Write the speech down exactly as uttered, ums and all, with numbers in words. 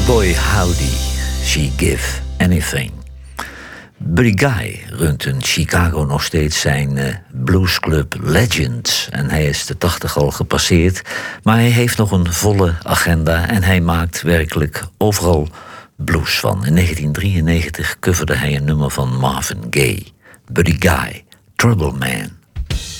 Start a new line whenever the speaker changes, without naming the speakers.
Boy howdy, she give anything. Buddy Guy runt in Chicago nog steeds zijn uh, bluesclub Legends. En hij is de tachtig al gepasseerd. Maar hij heeft nog een volle agenda en hij maakt werkelijk overal blues van. In negentien drieënnegentig coverde hij een nummer van Marvin Gaye. Buddy Guy, Trouble Man.